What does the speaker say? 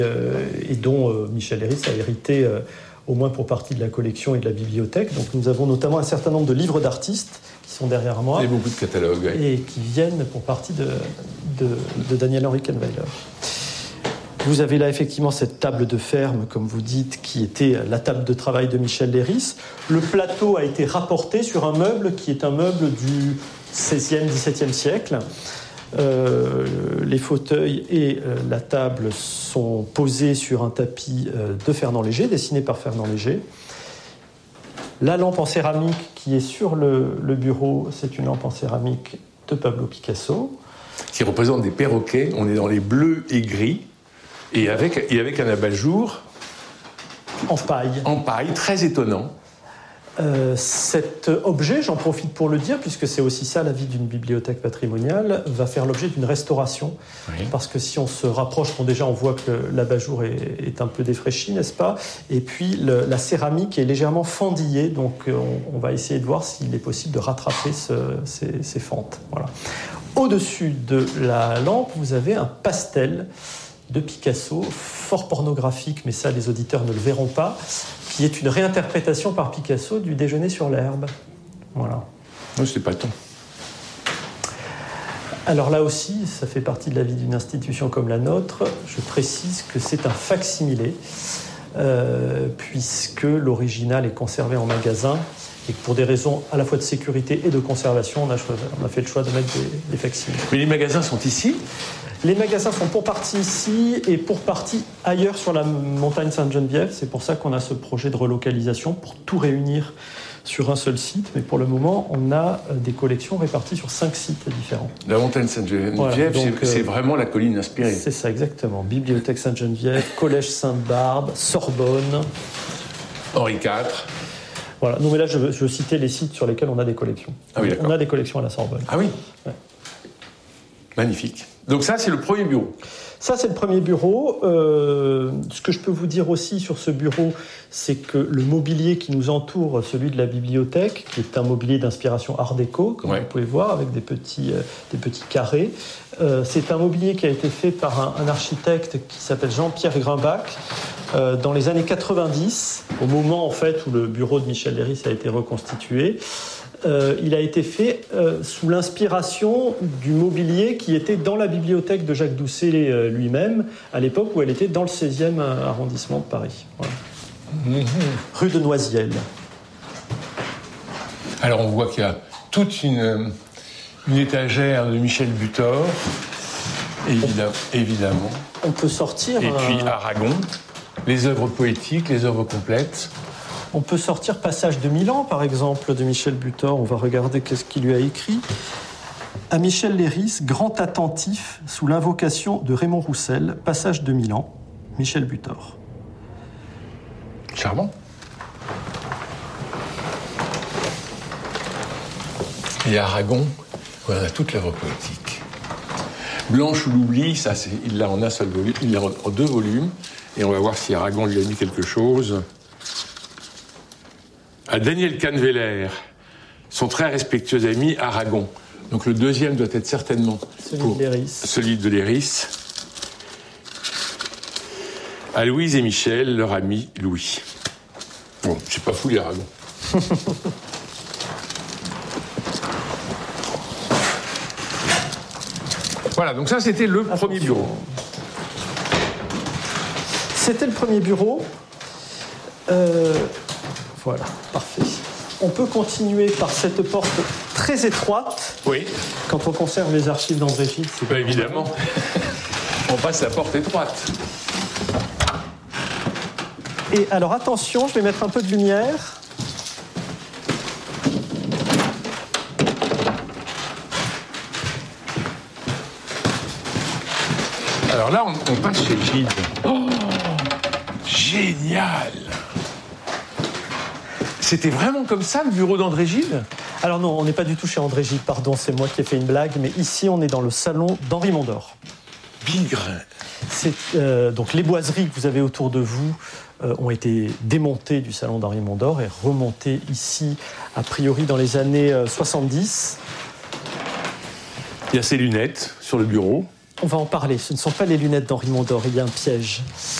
et dont Michel Leiris a hérité au moins pour partie de la collection et de la bibliothèque. Donc nous avons notamment un certain nombre de livres d'artistes qui sont derrière moi. Et beaucoup de catalogues. Oui. Et qui viennent pour partie de Daniel-Henri Kahnweiler. Vous avez là effectivement cette table de ferme, comme vous dites, qui était la table de travail de Michel Leiris. Le plateau a été rapporté sur un meuble qui est un meuble du XVIe, XVIIe siècle. Les fauteuils et la table sont posés sur un tapis de Fernand Léger, dessiné par Fernand Léger. La lampe en céramique qui est sur le bureau, c'est une lampe en céramique de Pablo Picasso. Qui représente des perroquets, on est dans les bleus et gris, et avec un abat-jour en paille. En paille, très étonnant. Cet objet, j'en profite pour le dire, puisque c'est aussi ça la vie d'une bibliothèque patrimoniale, va faire l'objet d'une restauration. Oui. Parce que si on se rapproche, déjà on voit que l'abat-jour est un peu défraîchi, n'est-ce pas? Et puis la céramique est légèrement fendillée, donc on va essayer de voir s'il est possible de rattraper ces fentes. Voilà. Au-dessus de la lampe, vous avez un pastel de Picasso, fort pornographique, mais ça les auditeurs ne le verront pas, qui est une réinterprétation par Picasso du Déjeuner sur l'herbe. Voilà. Non, c'est pas tant. Alors là aussi, ça fait partie de la vie d'une institution comme la nôtre. Je précise que c'est un fac-similé, puisque l'original est conservé en magasin, et que pour des raisons à la fois de sécurité et de conservation, on a fait le choix de mettre des fac-similés. Mais les magasins sont ici ? Les magasins sont pour partie ici et pour partie ailleurs sur la montagne Sainte-Geneviève. C'est pour ça qu'on a ce projet de relocalisation pour tout réunir sur un seul site. Mais pour le moment, on a des collections réparties sur 5 sites différents. La montagne Sainte-Geneviève, voilà, c'est vraiment la colline inspirée. C'est ça, exactement. Bibliothèque Sainte-Geneviève, Collège Sainte-Barbe, Sorbonne. Henri IV. Voilà. Non, mais là, je citais les sites sur lesquels on a des collections. Ah oui, on a des collections à la Sorbonne. Ah oui. Ouais. Magnifique. Donc ça, c'est le premier bureau. Ça, c'est le premier bureau. Ce que je peux vous dire aussi sur ce bureau, c'est que le mobilier qui nous entoure, celui de la bibliothèque, qui est un mobilier d'inspiration art déco, comme vous pouvez voir, avec des petits carrés, c'est un mobilier qui a été fait par un architecte qui s'appelle Jean-Pierre Grimbach dans les années 90, au moment en fait où le bureau de Michel Leiris a été reconstitué. Il a été fait sous l'inspiration du mobilier qui était dans la bibliothèque de Jacques Doucet lui-même, à l'époque où elle était dans le 16e arrondissement de Paris. Voilà. Rue de Noisiel. Alors on voit qu'il y a toute une étagère de Michel Butor, évidemment. On peut sortir... Et puis Aragon, les œuvres poétiques, les œuvres complètes. On peut sortir Passage de Milan, par exemple, de Michel Butor. On va regarder qu'est-ce qu'il lui a écrit. À Michel Leiris, grand attentif, sous l'invocation de Raymond Roussel, Passage de Milan, Michel Butor. Charmant. Et Aragon, voilà toute l'œuvre poétique. Blanche ou l'oubli, ça, il l'a en un seul volume, il l'a en 2 volumes. Et on va voir si Aragon lui a dit quelque chose. À Daniel Kahnweiler, son très respectueux ami Aragon. Donc le deuxième doit être certainement celui de Leiris. À Louise et Michel, leur ami Louis. Bon, c'est pas fou les Aragon. Voilà, donc ça c'était le premier bureau. C'était le premier bureau. Voilà, parfait. On peut continuer par cette porte très étroite. Oui. Quand on conserve les archives d'André Gide, c'est pas évidemment. On passe la porte étroite. Et alors attention, je vais mettre un peu de lumière. Alors là, on passe chez Gide. Oh, génial! C'était vraiment comme ça, le bureau d'André Gide ? Alors non, on n'est pas du tout chez André Gide, pardon, c'est moi qui ai fait une blague, mais ici, on est dans le salon d'Henri Mondor. Bigre. Donc les boiseries que vous avez autour de vous ont été démontées du salon d'Henri Mondor et remontées ici, a priori dans les années 70. Il y a ses lunettes sur le bureau. On va en parler. Ce ne sont pas les lunettes d'Henri Mondor, il y a un piège.